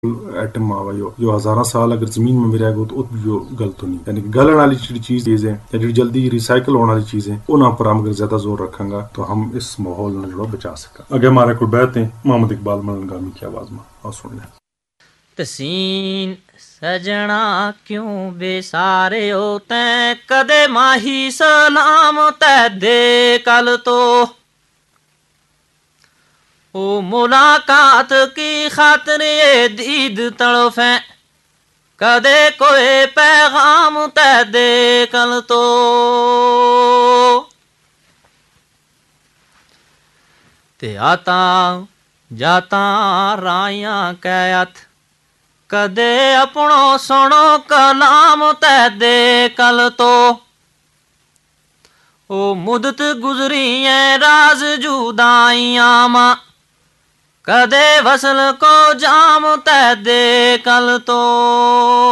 Atom आवा जो हजारा साल अगर जमीन में भी रहेगा तो भी जो गलत नहीं, यानी गलन वाली चीज है या जो जल्दी रिसाइकल होने वाली चीज है उन्होंने पर हम अगर ज्यादा जोर रखेंगे तो हम इस माहौल में जो बचा सका। आगे हमारे को बैत है मोहम्मद इकबाल मलंगामी की आवाज में, और सुन लें। तसीन सजना क्यों बेसारे होते कदे माही सलाम तै दे कल तो ओ मुलाकात की खातिर ये दीद तड़फे कदे कोई पैगाम तै दे कल तो ते आता जाता राइया कैत कदे अपनो सुनो कलाम तै दे कल तो ओ मुदत गुजरी है राज जुदाइयां मां कदे वसल को जाम तै दे कल तो